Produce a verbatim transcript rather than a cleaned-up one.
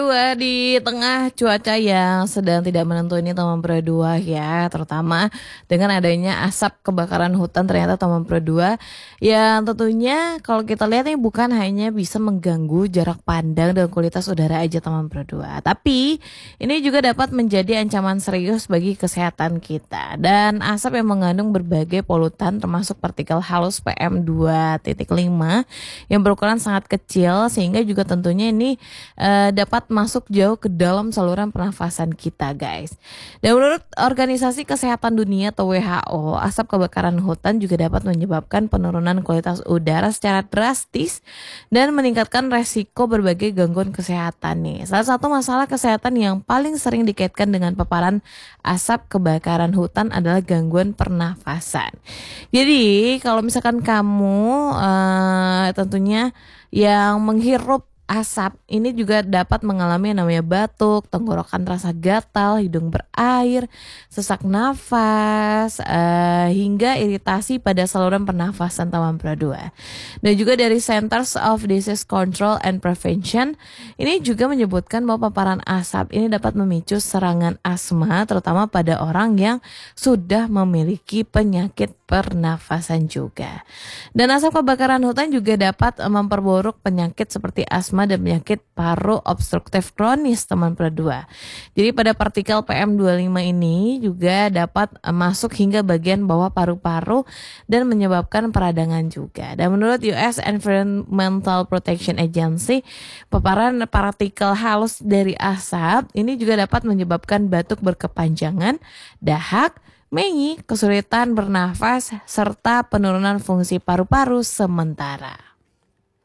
Dua di tengah cuaca yang sedang tidak menentu ini Taman Pro dua ya, terutama dengan adanya asap kebakaran hutan ternyata Taman Pro dua yang tentunya kalau kita lihat ini bukan hanya bisa mengganggu jarak pandang dan kualitas udara aja Taman Pro dua, tapi ini juga dapat menjadi ancaman serius bagi kesehatan kita. Dan asap yang mengandung berbagai polutan termasuk partikel halus P M dua titik lima yang berukuran sangat kecil sehingga juga tentunya ini uh, dapat masuk jauh ke dalam saluran pernafasan kita, guys. Dan menurut Organisasi Kesehatan Dunia atau W H O, asap kebakaran hutan juga dapat menyebabkan penurunan kualitas udara secara drastis dan meningkatkan resiko berbagai gangguan kesehatan nih. Salah satu masalah kesehatan yang paling sering dikaitkan dengan paparan asap kebakaran hutan adalah gangguan pernafasan. Jadi kalau misalkan kamu uh, tentunya yang menghirup asap ini juga dapat mengalami yang namanya batuk, tenggorokan terasa gatal, hidung berair, sesak nafas, uh, hingga iritasi pada saluran pernafasan Taman Pro dua. Dan juga dari Centers of Disease Control and Prevention ini juga menyebutkan bahwa paparan asap ini dapat memicu serangan asma terutama pada orang yang sudah memiliki penyakit pernafasan juga. Dan asap kebakaran hutan juga dapat memperburuk penyakit seperti asma dan penyakit paru obstruktif kronis Taman Pro dua. Jadi pada partikel P M dua puluh lima ini juga dapat masuk hingga bagian bawah paru-paru dan menyebabkan peradangan juga. Dan menurut U S Environmental Protection Agency, paparan partikel halus dari asap ini juga dapat menyebabkan batuk berkepanjangan, dahak, mengi, kesulitan bernafas, serta penurunan fungsi paru-paru sementara.